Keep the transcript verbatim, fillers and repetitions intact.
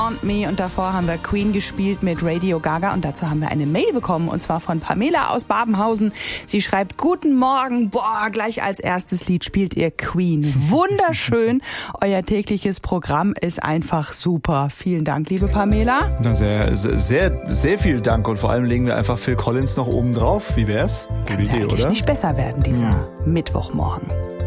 Want Me und davor haben wir Queen gespielt mit Radio Gaga und dazu haben wir eine Mail bekommen und zwar von Pamela aus Babenhausen. Sie schreibt, guten Morgen, boah, gleich als erstes Lied spielt ihr Queen. Wunderschön, euer tägliches Programm ist einfach super. Vielen Dank, liebe Pamela. Na, sehr, sehr, sehr viel Dank und vor allem legen wir einfach Phil Collins noch oben drauf. Wie wär's? Kann's ja eigentlich oder? nicht besser werden, dieser hm. Mittwochmorgen.